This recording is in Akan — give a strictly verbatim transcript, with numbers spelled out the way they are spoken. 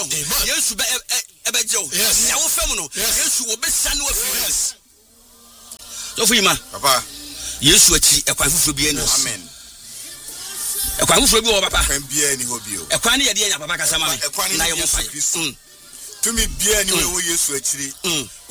no yesu be ebeje o ya wo fam no yesu wo besa no afi so fuyima papa yesu achi ekwan fufuro bi ani amen ekwan fufuro bi wo papa ekwan bi ani ho bi o ekwan ne ye de nya papa kasa ma me na ye mo fa tumi bi ani wo yesu achiri